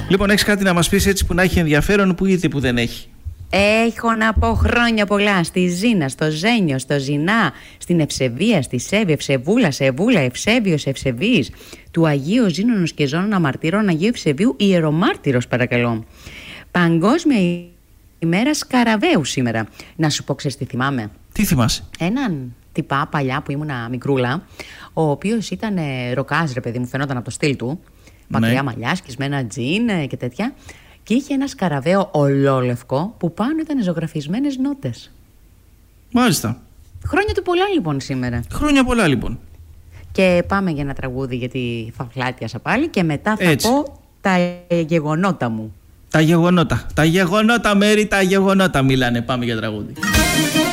Λοιπόν, έχεις κάτι να μας πεις έτσι που να έχει ενδιαφέρον, που ήδη που δεν έχει? Έχω να πω χρόνια πολλά στη Ζήνα, στο Ζένιο, στο Ζηνά, στην Ευσεβία, στη Σέβη, Ευσεβούλα, Σεβούλα, Ευσέβιος, Ευσεβής, του Αγίου Ζήνωνος και Ζώνων Αμαρτύρων Αγίου Ευσεβίου, ιερομάρτυρος παρακαλώ. Παγκόσμια ημέρα Σκαραβαίου σήμερα. Να σου πω, ξέρεις τι θυμάμαι? Τι θυμάσαι? Έναν τυπά παλιά που ήμουνα μικρούλα, ο οποίος ήταν ροκάζ, ρε παιδί μου, φαινόταν από το στυλ του, μακριά μαλλιά, σκισμένα τζιν και τέτοια. Και είχε ένα σκαραβαίο ολόλευκο που πάνω ήταν ζωγραφισμένες νότες. Μάλιστα. Χρόνια του πολλά λοιπόν σήμερα. Χρόνια πολλά λοιπόν. Και πάμε για ένα τραγούδι γιατί θα φλάτιασα πάλι και μετά θα πω τα γεγονότα μου. Τα γεγονότα. Τα γεγονότα, Μέρη, τα γεγονότα μιλάνε. Πάμε για τραγούδι.